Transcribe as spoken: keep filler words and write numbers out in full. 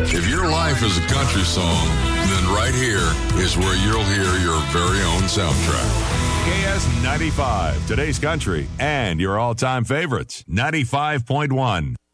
If your life is a country song, then right here is where you'll hear your very own soundtrack. K S ninety-five, today's country, and your all-time favorites, ninety-five point one.